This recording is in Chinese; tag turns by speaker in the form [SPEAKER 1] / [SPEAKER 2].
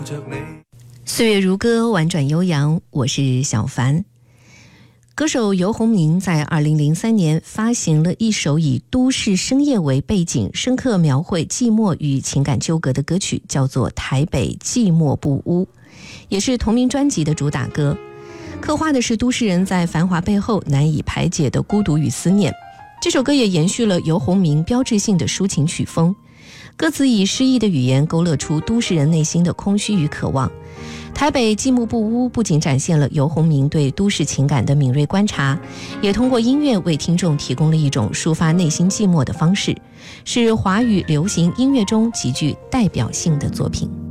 [SPEAKER 1] 岁月如歌，婉转悠扬，我是小凡。歌手游鸿明在2003年发行了一首以都市深夜为背景，深刻描绘寂寞与情感纠葛的歌曲，叫做《台北寂寞不屋》，也是同名专辑的主打歌，刻画的是都市人在繁华背后难以排解的孤独与思念。这首歌也延续了游鸿明标志性的抒情曲风，歌词以诗意的语言勾勒出都市人内心的空虚与渴望。台北寂寞不屋不仅展现了游鸿明对都市情感的敏锐观察，也通过音乐为听众提供了一种抒发内心寂寞的方式，是华语流行音乐中极具代表性的作品。